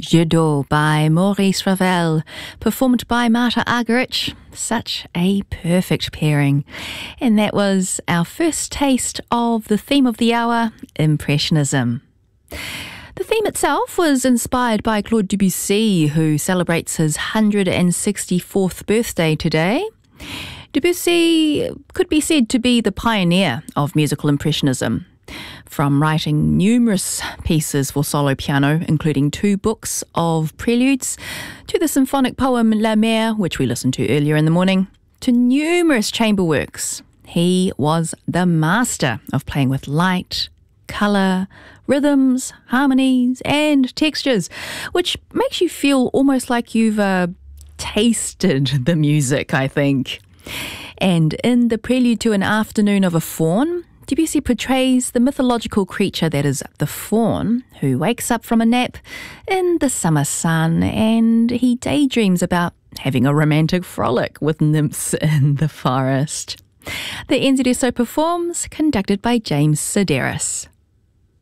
Je Dors by Maurice Ravel, performed by Marta Argerich. Such a perfect pairing. And that was our first taste of the theme of the hour, Impressionism. The theme itself was inspired by Claude Debussy, who celebrates his 164th birthday today. Debussy could be said to be the pioneer of musical impressionism, from writing numerous pieces for solo piano, including 2 books of preludes, to the symphonic poem La Mer, which we listened to earlier in the morning, to numerous chamber works. He was the master of playing with light, colour, rhythms, harmonies and textures, which makes you feel almost like you've tasted the music, I think. And in the prelude to An Afternoon of a Faun, Debussy portrays the mythological creature that is the faun, who wakes up from a nap in the summer sun and he daydreams about having a romantic frolic with nymphs in the forest. The NZSO performs, conducted by James Sedaris.